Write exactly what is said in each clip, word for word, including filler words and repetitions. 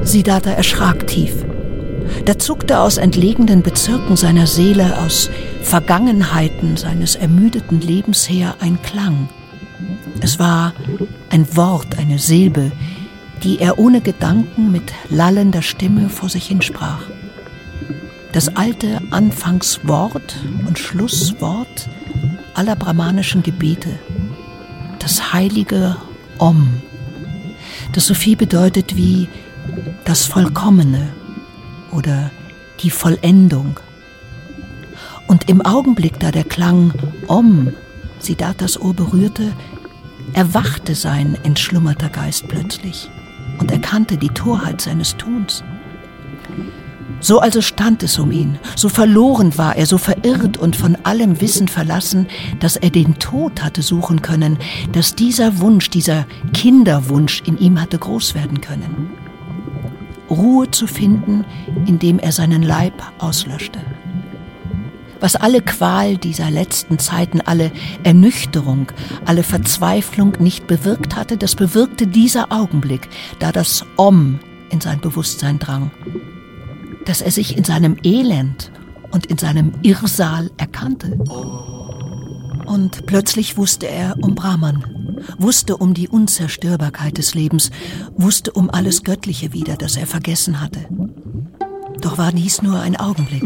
Siddhartha erschrak tief. Da zuckte aus entlegenen Bezirken seiner Seele, aus Vergangenheiten seines ermüdeten Lebens her ein Klang. Es war ein Wort, eine Silbe, die er ohne Gedanken mit lallender Stimme vor sich hinsprach. Das alte Anfangswort und Schlusswort aller brahmanischen Gebete, das heilige Om, das so viel bedeutet wie das Vollkommene oder die Vollendung. Und im Augenblick, da der Klang Om Siddharthas Ohr berührte, erwachte sein entschlummerter Geist plötzlich und erkannte die Torheit seines Tuns. So also stand es um ihn, so verloren war er, so verirrt und von allem Wissen verlassen, dass er den Tod hatte suchen können, dass dieser Wunsch, dieser Kinderwunsch in ihm hatte groß werden können. Ruhe zu finden, indem er seinen Leib auslöschte. Was alle Qual dieser letzten Zeiten, alle Ernüchterung, alle Verzweiflung nicht bewirkt hatte, das bewirkte dieser Augenblick, da das Om in sein Bewusstsein drang, dass er sich in seinem Elend und in seinem Irrsal erkannte. Und plötzlich wusste er um Brahman, wusste um die Unzerstörbarkeit des Lebens, wusste um alles Göttliche wieder, das er vergessen hatte. Doch war dies nur ein Augenblick.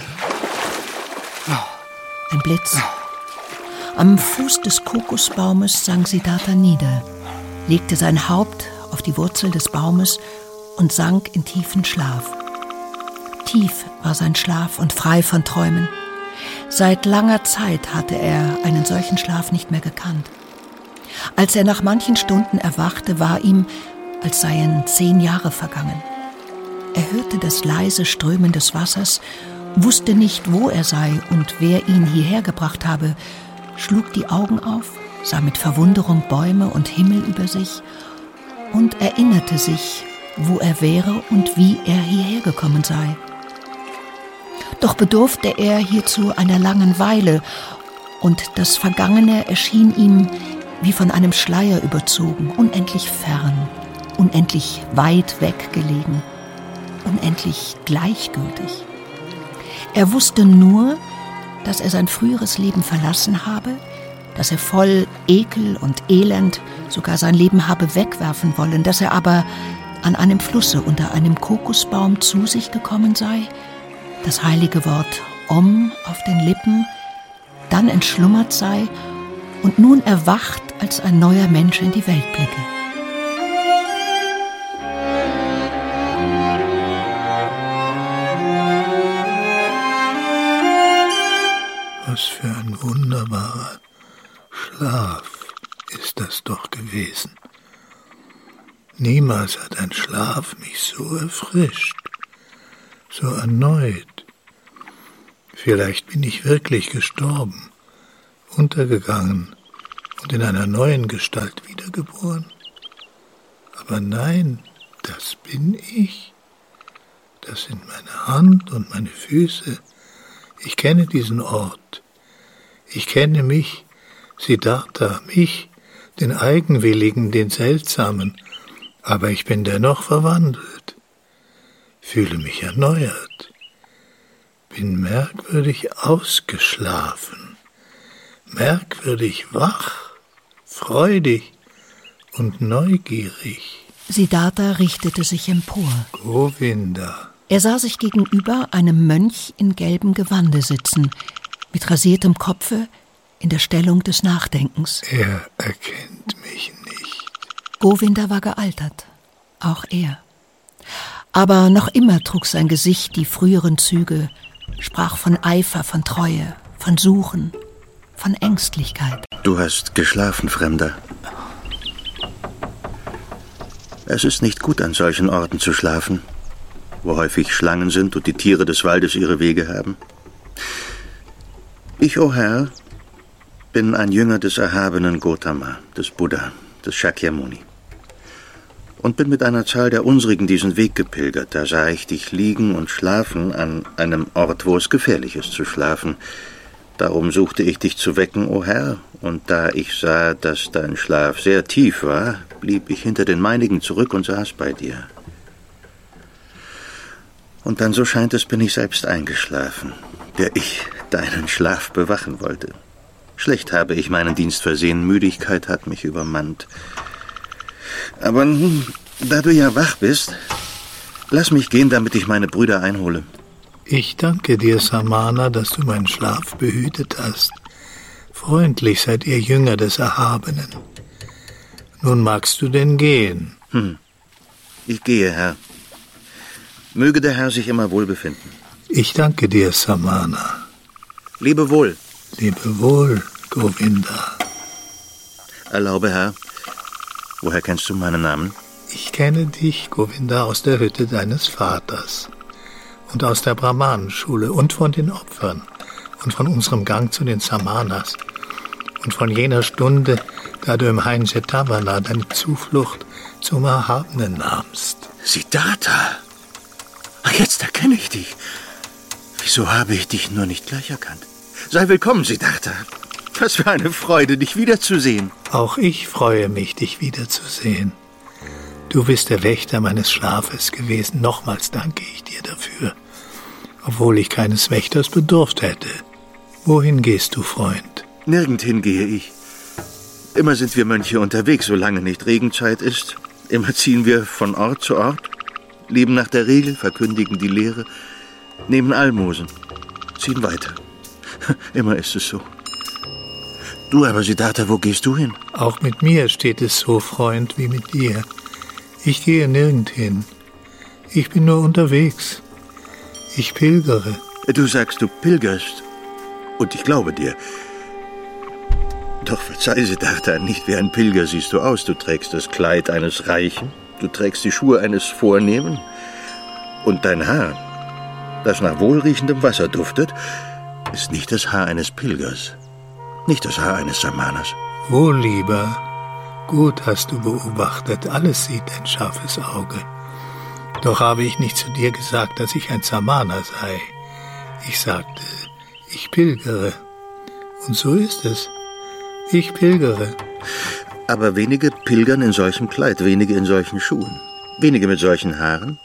Ein Blitz. Am Fuß des Kokosbaumes sank Siddhartha nieder, legte sein Haupt auf die Wurzel des Baumes und sank in tiefen Schlaf. Tief war sein Schlaf und frei von Träumen. Seit langer Zeit hatte er einen solchen Schlaf nicht mehr gekannt. Als er nach manchen Stunden erwachte, war ihm, als seien zehn Jahre vergangen. Er hörte das leise Strömen des Wassers, wusste nicht, wo er sei und wer ihn hierher gebracht habe, schlug die Augen auf, sah mit Verwunderung Bäume und Himmel über sich und erinnerte sich, wo er wäre und wie er hierher gekommen sei. Doch bedurfte er hierzu einer langen Weile, und das Vergangene erschien ihm wie von einem Schleier überzogen, unendlich fern, unendlich weit weggelegen, unendlich gleichgültig. Er wusste nur, dass er sein früheres Leben verlassen habe, dass er voll Ekel und Elend sogar sein Leben habe wegwerfen wollen, dass er aber an einem Flusse unter einem Kokosbaum zu sich gekommen sei, das heilige Wort Om auf den Lippen, dann entschlummert sei und nun erwacht als ein neuer Mensch in die Welt blicke. Was für ein wunderbarer Schlaf ist das doch gewesen. Niemals hat ein Schlaf mich so erfrischt, so erneut. Vielleicht bin ich wirklich gestorben, untergegangen und in einer neuen Gestalt wiedergeboren. Aber nein, das bin ich. Das sind meine Hand und meine Füße. Ich kenne diesen Ort. Ich kenne mich, Siddhartha, mich, den Eigenwilligen, den Seltsamen, aber ich bin dennoch verwandelt, fühle mich erneuert, bin merkwürdig ausgeschlafen, merkwürdig wach, freudig und neugierig. Siddhartha richtete sich empor. Govinda. Er sah sich gegenüber einem Mönch in gelbem Gewande sitzen, mit rasiertem Kopfe, in der Stellung des Nachdenkens. Er erkennt mich nicht. Govinda war gealtert, auch er. Aber noch immer trug sein Gesicht die früheren Züge, sprach von Eifer, von Treue, von Suchen, von Ängstlichkeit. Du hast geschlafen, Fremder. Es ist nicht gut, an solchen Orten zu schlafen, wo häufig Schlangen sind und die Tiere des Waldes ihre Wege haben. Ich, o Herr, bin ein Jünger des erhabenen Gautama, des Buddha, des Shakyamuni, und bin mit einer Zahl der unsrigen diesen Weg gepilgert. Da sah ich dich liegen und schlafen an einem Ort, wo es gefährlich ist zu schlafen. Darum suchte ich dich zu wecken, o Herr, und da ich sah, dass dein Schlaf sehr tief war, blieb ich hinter den meinigen zurück und saß bei dir. Und dann, so scheint es, bin ich selbst eingeschlafen, der ich deinen Schlaf bewachen wollte. Schlecht habe ich meinen Dienst versehen, Müdigkeit hat mich übermannt. Aber nun, da du ja wach bist, lass mich gehen, damit ich meine Brüder einhole. Ich danke dir, Samana, dass du meinen Schlaf behütet hast. Freundlich seid ihr Jünger des Erhabenen. Nun magst du denn gehen? Hm. Ich gehe, Herr. Möge der Herr sich immer wohl befinden. Ich danke dir, Samana. Lebe wohl. Lebe wohl, Govinda. Erlaube, Herr. Woher kennst du meinen Namen? Ich kenne dich, Govinda, aus der Hütte deines Vaters und aus der Brahmanenschule und von den Opfern und von unserem Gang zu den Samanas und von jener Stunde, da du im Hain Jetavana deine Zuflucht zum Erhabenen nahmst. Siddhartha! Ach, jetzt erkenne ich dich. Wieso habe ich dich nur nicht gleich erkannt? Sei willkommen, Siddhartha. Was für eine Freude, dich wiederzusehen. Auch ich freue mich, dich wiederzusehen. Du bist der Wächter meines Schlafes gewesen. Nochmals danke ich dir dafür, obwohl ich keines Wächters bedurft hätte. Wohin gehst du, Freund? Nirgendhin gehe ich. Immer sind wir Mönche unterwegs, solange nicht Regenzeit ist. Immer ziehen wir von Ort zu Ort, leben nach der Regel, verkündigen die Lehre, nehmen Almosen, ziehen weiter. Immer ist es so. Du aber, Siddhartha, wo gehst du hin? Auch mit mir steht es so, Freund, wie mit dir. Ich gehe nirgendhin. Ich bin nur unterwegs. Ich pilgere. Du sagst, du pilgerst. Und ich glaube dir. Doch verzeih, Siddhartha, nicht wie ein Pilger siehst du aus. Du trägst das Kleid eines Reichen, du trägst die Schuhe eines Vornehmen. Und dein Haar, das nach wohlriechendem Wasser duftet, ist nicht das Haar eines Pilgers, nicht das Haar eines Samanas. Wohl, lieber, gut hast du beobachtet, alles sieht ein scharfes Auge. Doch habe ich nicht zu dir gesagt, dass ich ein Samana sei. Ich sagte, ich pilgere. Und so ist es. Ich pilgere. Aber wenige pilgern in solchem Kleid, wenige in solchen Schuhen, wenige mit solchen Haaren.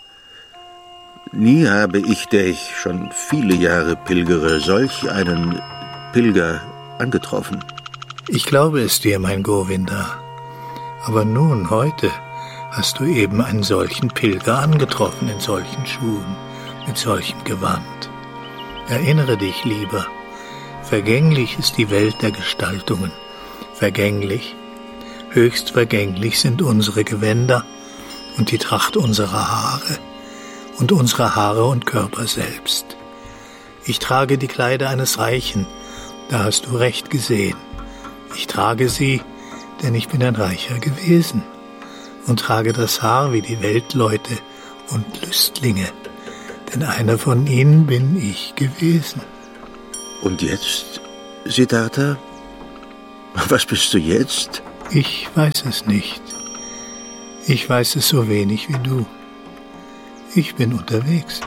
Nie habe ich, der ich schon viele Jahre pilgere, solch einen Pilger angetroffen. Ich glaube es dir, mein Govinda. Aber nun, heute, hast du eben einen solchen Pilger angetroffen in solchen Schuhen, mit solchem Gewand. Erinnere dich, lieber, vergänglich ist die Welt der Gestaltungen. Vergänglich, höchst vergänglich sind unsere Gewänder und die Tracht unserer Haare und unsere Haare und Körper selbst. Ich trage die Kleider eines Reichen, da hast du recht gesehen. Ich trage sie, denn ich bin ein Reicher gewesen und trage das Haar wie die Weltleute und Lüstlinge, denn einer von ihnen bin ich gewesen. Und jetzt, Siddhartha? Was bist du jetzt? Ich weiß es nicht. Ich weiß es so wenig wie du. Ich bin unterwegs.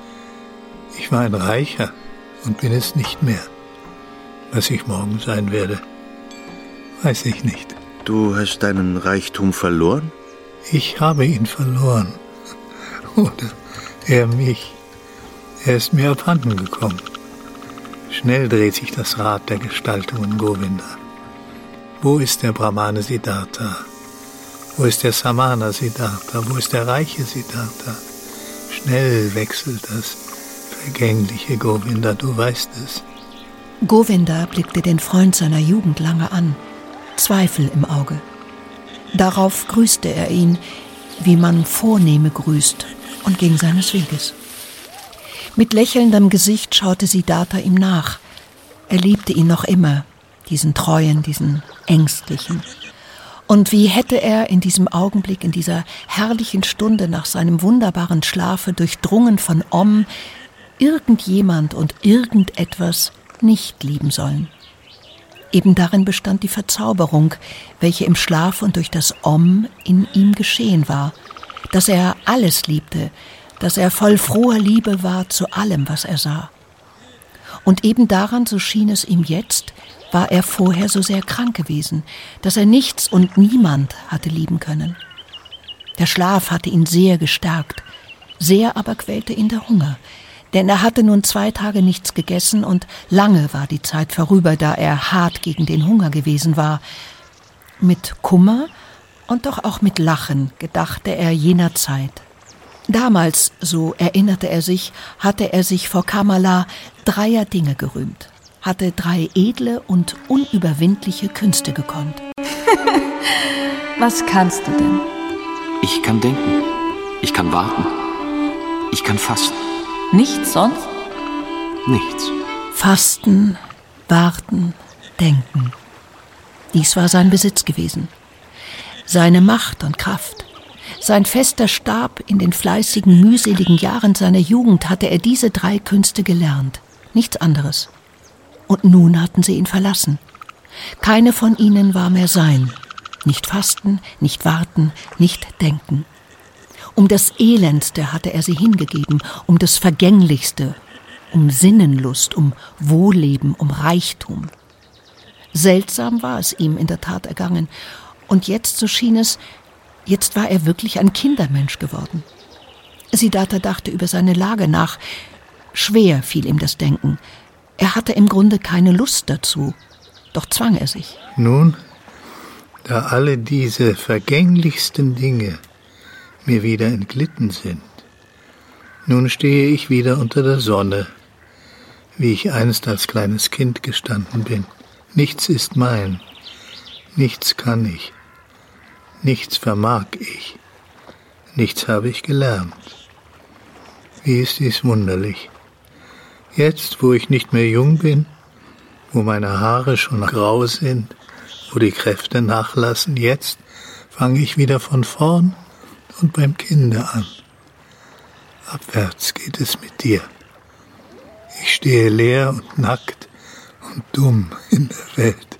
Ich war ein Reicher und bin es nicht mehr. Was ich morgen sein werde, weiß ich nicht. Du hast deinen Reichtum verloren? Ich habe ihn verloren. Oder er mich. Er ist mir abhanden gekommen. Schnell dreht sich das Rad der Gestaltungen, Govinda. Wo ist der Brahmane Siddhartha? Wo ist der Samana Siddhartha? Wo ist der reiche Siddhartha? Schnell wechselt das vergängliche, Govinda, du weißt es. Govinda blickte den Freund seiner Jugend lange an, Zweifel im Auge. Darauf grüßte er ihn, wie man Vornehme grüßt, und ging seines Weges. Mit lächelndem Gesicht schaute Siddhartha ihm nach. Er liebte ihn noch immer, diesen Treuen, diesen Ängstlichen. Und wie hätte er in diesem Augenblick, in dieser herrlichen Stunde nach seinem wunderbaren Schlafe, durchdrungen von Om, irgendjemand und irgendetwas nicht lieben sollen. Eben darin bestand die Verzauberung, welche im Schlaf und durch das Om in ihm geschehen war, dass er alles liebte, dass er voll froher Liebe war zu allem, was er sah. Und eben daran, so schien es ihm jetzt, war er vorher so sehr krank gewesen, dass er nichts und niemand hatte lieben können. Der Schlaf hatte ihn sehr gestärkt, Sehr aber quälte ihn der Hunger, denn er hatte nun zwei Tage nichts gegessen und lange war die Zeit vorüber, da er hart gegen den Hunger gewesen war. Mit Kummer und doch auch mit Lachen gedachte er jener Zeit. Damals, so erinnerte er sich, hatte er sich vor Kamala dreier Dinge gerühmt, hatte drei edle und unüberwindliche Künste gekonnt. Was kannst du denn? Ich kann denken, ich kann warten, ich kann fasten. Nichts sonst? Nichts. Fasten, warten, denken. Dies war sein Besitz gewesen. Seine Macht und Kraft. Sein fester Stab in den fleißigen, mühseligen Jahren seiner Jugend hatte er diese drei Künste gelernt. Nichts anderes. Und nun hatten sie ihn verlassen. Keine von ihnen war mehr sein. Nicht fasten, nicht warten, nicht denken. Um das Elendste hatte er sie hingegeben, um das Vergänglichste, um Sinnenlust, um Wohlleben, um Reichtum. Seltsam war es ihm in der Tat ergangen. Und jetzt, so schien es, jetzt war er wirklich ein Kindermensch geworden. Siddhartha dachte über seine Lage nach. Schwer fiel ihm das Denken. Er hatte im Grunde keine Lust dazu, doch zwang er sich. Nun, da alle diese vergänglichsten Dinge mir wieder entglitten sind, nun stehe ich wieder unter der Sonne, wie ich einst als kleines Kind gestanden bin. Nichts ist mein, nichts kann ich, nichts vermag ich, nichts habe ich gelernt. Wie ist dies wunderlich. Jetzt, wo ich nicht mehr jung bin, wo meine Haare schon grau sind, wo die Kräfte nachlassen, jetzt fange ich wieder von vorn und beim Kinde an. Abwärts geht es mit dir. Ich stehe leer und nackt und dumm in der Welt.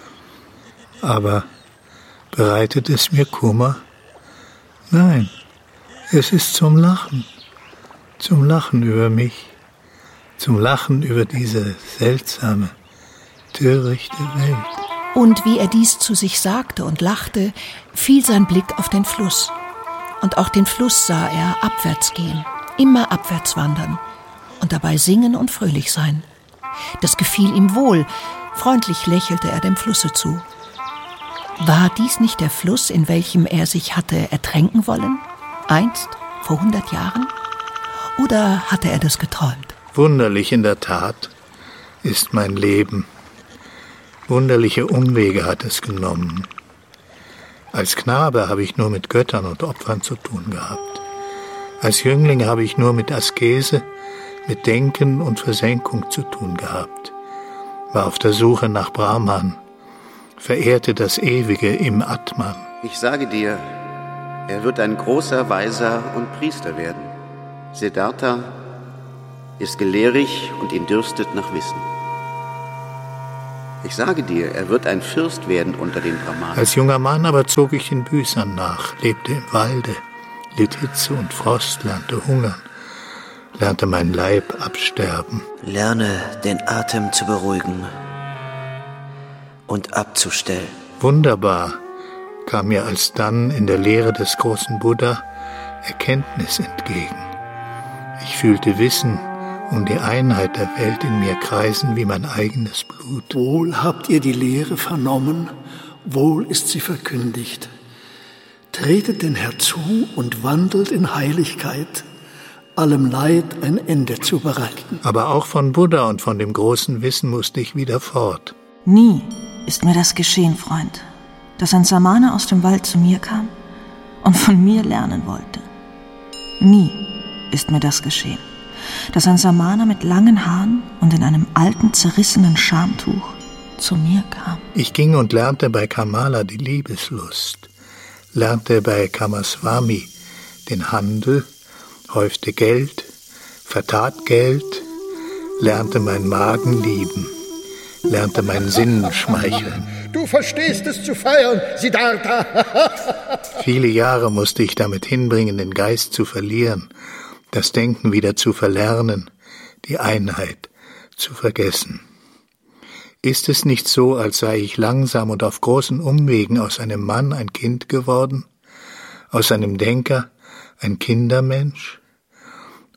Aber bereitet es mir Kummer? Nein, es ist zum Lachen, zum Lachen über mich, zum Lachen über diese seltsame, törichte Welt. Und wie er dies zu sich sagte und lachte, fiel sein Blick auf den Fluss. Und auch den Fluss sah er abwärts gehen, immer abwärts wandern und dabei singen und fröhlich sein. Das gefiel ihm wohl, freundlich lächelte er dem Flusse zu. War dies nicht der Fluss, in welchem er sich hatte ertränken wollen, einst, vor hundert Jahren? Oder hatte er das geträumt? Wunderlich in der Tat ist mein Leben. Wunderliche Umwege hat es genommen. Als Knabe habe ich nur mit Göttern und Opfern zu tun gehabt. Als Jüngling habe ich nur mit Askese, mit Denken und Versenkung zu tun gehabt. War auf der Suche nach Brahman, verehrte das Ewige im Atman. Ich sage dir, er wird ein großer Weiser und Priester werden. Siddhartha ist gelehrig und ihn dürstet nach Wissen. Ich sage dir, er wird ein Fürst werden unter den Brahmanen. Als junger Mann aber zog ich den Büßern nach, lebte im Walde, litt Hitze und Frost, lernte hungern, lernte mein Leib absterben. Lerne, den Atem zu beruhigen und abzustellen. Wunderbar kam mir alsdann in der Lehre des großen Buddha Erkenntnis entgegen. Ich fühlte Wissen um die Einheit der Welt in mir kreisen wie mein eigenes Blut. Wohl habt ihr die Lehre vernommen, wohl ist sie verkündigt. Tretet den Herr zu und wandelt in Heiligkeit, allem Leid ein Ende zu bereiten. Aber auch von Buddha und von dem großen Wissen musste ich wieder fort. Nie ist mir das geschehen, Freund, dass ein Samana aus dem Wald zu mir kam und von mir lernen wollte. Nie ist mir das geschehen, dass ein Samana mit langen Haaren und in einem alten, zerrissenen Schamtuch zu mir kam. Ich ging und lernte bei Kamala die Liebeslust, lernte bei Kamaswami den Handel, häufte Geld, vertat Geld, lernte mein Magen lieben, lernte meinen Sinnen schmeicheln. Du verstehst es zu feiern, Siddhartha. Viele Jahre musste ich damit hinbringen, den Geist zu verlieren, das Denken wieder zu verlernen, die Einheit zu vergessen. Ist es nicht so, als sei ich langsam und auf großen Umwegen aus einem Mann ein Kind geworden, aus einem Denker ein Kindermensch?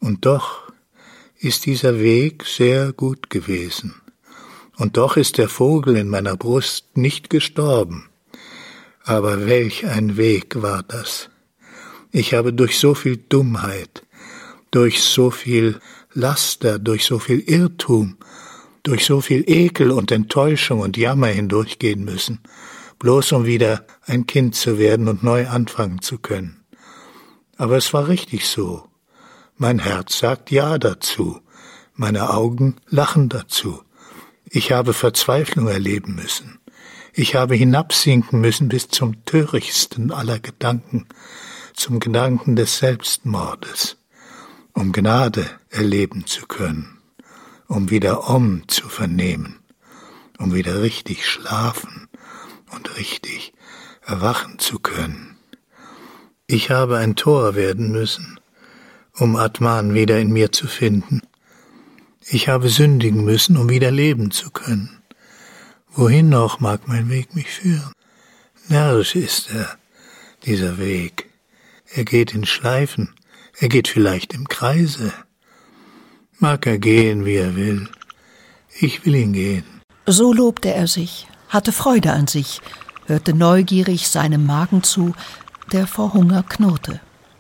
Und doch ist dieser Weg sehr gut gewesen. Und doch ist der Vogel in meiner Brust nicht gestorben. Aber welch ein Weg war das! Ich habe durch so viel Dummheit, durch so viel Laster, durch so viel Irrtum, durch so viel Ekel und Enttäuschung und Jammer hindurchgehen müssen, bloß um wieder ein Kind zu werden und neu anfangen zu können. Aber es war richtig so. Mein Herz sagt Ja dazu, meine Augen lachen dazu. Ich habe Verzweiflung erleben müssen. Ich habe hinabsinken müssen bis zum törichtsten aller Gedanken, zum Gedanken des Selbstmordes, um Gnade erleben zu können, um wieder Om zu vernehmen, um wieder richtig schlafen und richtig erwachen zu können. Ich habe ein Tor werden müssen, um Atman wieder in mir zu finden. Ich habe sündigen müssen, um wieder leben zu können. Wohin noch mag mein Weg mich führen? Närrisch ist er, dieser Weg. Er geht in Schleifen, er geht vielleicht im Kreise. Mag er gehen, wie er will. Ich will ihn gehen. So lobte er sich, hatte Freude an sich, hörte neugierig seinem Magen zu, der vor Hunger knurrte.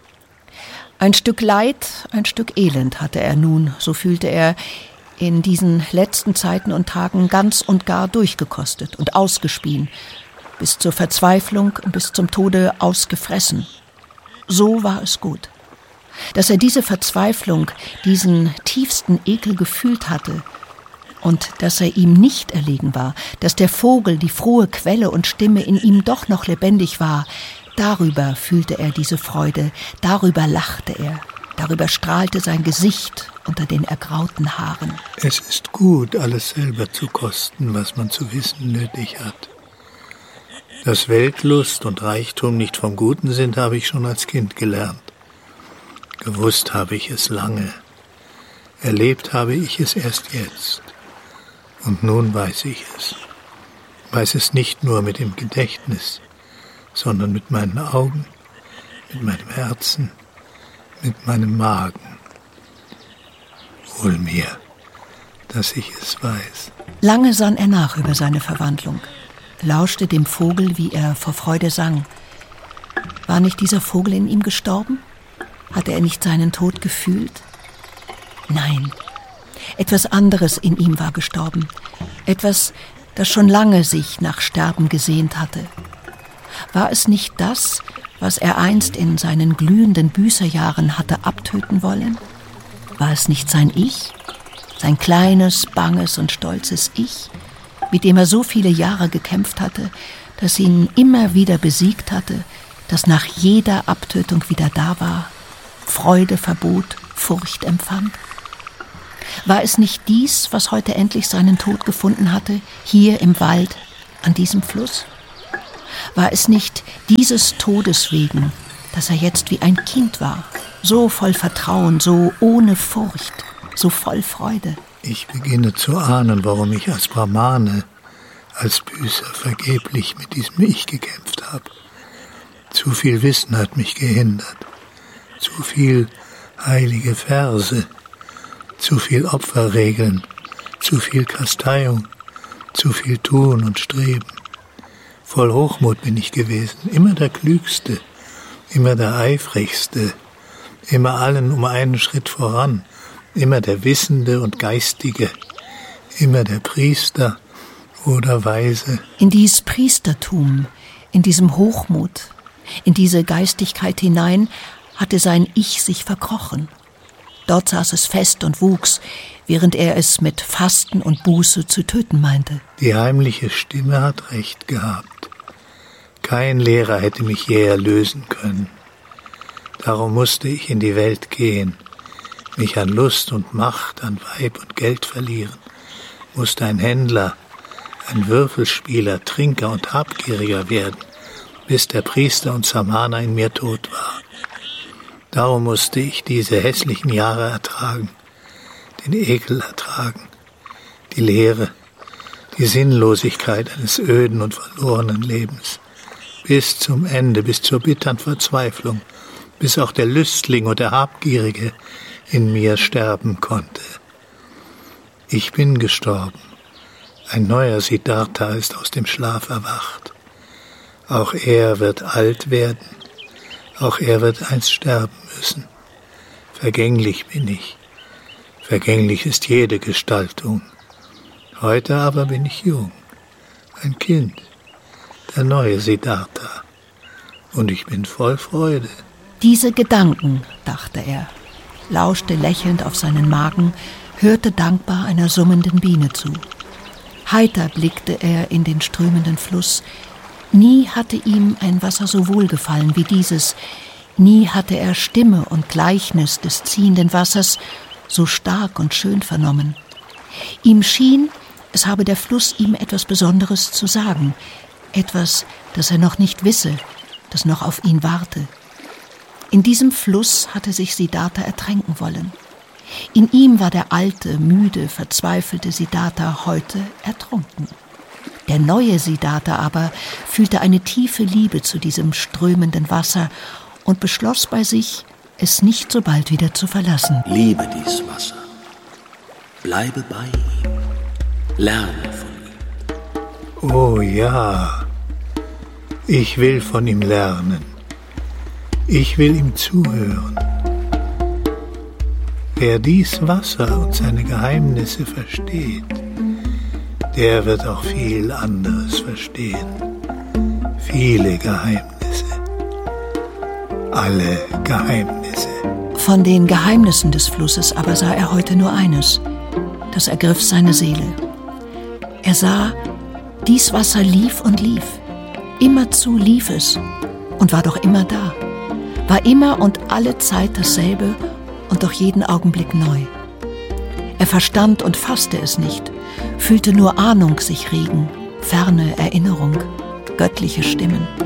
Ein Stück Leid, ein Stück Elend hatte er nun, so fühlte er, in diesen letzten Zeiten und Tagen ganz und gar durchgekostet und ausgespien, bis zur Verzweiflung und bis zum Tode ausgefressen. So war es gut. Dass er diese Verzweiflung, diesen tiefsten Ekel gefühlt hatte und dass er ihm nicht erlegen war, dass der Vogel, die frohe Quelle und Stimme in ihm doch noch lebendig war, darüber fühlte er diese Freude, darüber lachte er, darüber strahlte sein Gesicht unter den ergrauten Haaren. Es ist gut, alles selber zu kosten, was man zu wissen nötig hat. Dass Weltlust und Reichtum nicht vom Guten sind, habe ich schon als Kind gelernt. Gewusst habe ich es lange. Erlebt habe ich es erst jetzt. Und nun weiß ich es. Weiß es nicht nur mit dem Gedächtnis, sondern mit meinen Augen, mit meinem Herzen, mit meinem Magen. Wohl mir, dass ich es weiß. Lange sann er nach über seine Verwandlung, lauschte dem Vogel, wie er vor Freude sang. War nicht dieser Vogel in ihm gestorben? Hatte er nicht seinen Tod gefühlt? Nein, etwas anderes in ihm war gestorben. Etwas, das schon lange sich nach Sterben gesehnt hatte. War es nicht das, was er einst in seinen glühenden Büßerjahren hatte abtöten wollen? War es nicht sein Ich, sein kleines, banges und stolzes Ich, mit dem er so viele Jahre gekämpft hatte, das ihn immer wieder besiegt hatte, das nach jeder Abtötung wieder da war, Freude verbot, Furcht empfand? War es nicht dies, was heute endlich seinen Tod gefunden hatte, hier im Wald, an diesem Fluss? War es nicht dieses Todes wegen, dass er jetzt wie ein Kind war, so voll Vertrauen, so ohne Furcht, so voll Freude? Ich beginne zu ahnen, warum ich als Brahmane, als Büßer vergeblich mit diesem Ich gekämpft habe. Zu viel Wissen hat mich gehindert, zu viel heilige Verse, zu viel Opferregeln, zu viel Kasteiung, zu viel Tun und Streben. Voll Hochmut bin ich gewesen, immer der Klügste, immer der Eifrigste, immer allen um einen Schritt voran, immer der Wissende und Geistige, immer der Priester oder Weise. In dies Priestertum, in diesem Hochmut, in diese Geistigkeit hinein hatte sein Ich sich verkrochen. Dort saß es fest und wuchs, während er es mit Fasten und Buße zu töten meinte. Die heimliche Stimme hat recht gehabt. Kein Lehrer hätte mich je erlösen können. Darum musste ich in die Welt gehen, mich an Lust und Macht, an Weib und Geld verlieren, musste ein Händler, ein Würfelspieler, Trinker und Habgieriger werden, bis der Priester und Samana in mir tot war. Darum musste ich diese hässlichen Jahre ertragen, den Ekel ertragen, die Leere, die Sinnlosigkeit eines öden und verlorenen Lebens, bis zum Ende, bis zur bittern Verzweiflung, bis auch der Lüstling und der Habgierige in mir sterben konnte. Ich bin gestorben. Ein neuer Siddhartha ist aus dem Schlaf erwacht. Auch er wird alt werden. Auch er wird einst sterben müssen. Vergänglich bin ich. Vergänglich ist jede Gestaltung. Heute aber bin ich jung. Ein Kind. Der neue Siddhartha. Und ich bin voll Freude. Diese Gedanken, dachte er, lauschte lächelnd auf seinen Magen, hörte dankbar einer summenden Biene zu. Heiter blickte er in den strömenden Fluss. Nie hatte ihm ein Wasser so wohlgefallen wie dieses. Nie hatte er Stimme und Gleichnis des ziehenden Wassers so stark und schön vernommen. Ihm schien, es habe der Fluss ihm etwas Besonderes zu sagen, etwas, das er noch nicht wisse, das noch auf ihn warte. In diesem Fluss hatte sich Siddhartha ertränken wollen. In ihm war der alte, müde, verzweifelte Siddhartha heute ertrunken. Der neue Siddhartha aber fühlte eine tiefe Liebe zu diesem strömenden Wasser und beschloss bei sich, es nicht so bald wieder zu verlassen. Liebe dies Wasser. Bleibe bei ihm. Lerne von ihm. Oh ja, ich will von ihm lernen. Ich will ihm zuhören. Wer dies Wasser und seine Geheimnisse versteht, der wird auch viel anderes verstehen. Viele Geheimnisse. Alle Geheimnisse. Von den Geheimnissen des Flusses aber sah er heute nur eines. Das ergriff seine Seele. Er sah, dies Wasser lief und lief. Immerzu lief es und war doch immer da. War immer und alle Zeit dasselbe und doch jeden Augenblick neu. Er verstand und fasste es nicht, fühlte nur Ahnung sich regen, ferne Erinnerung, göttliche Stimmen.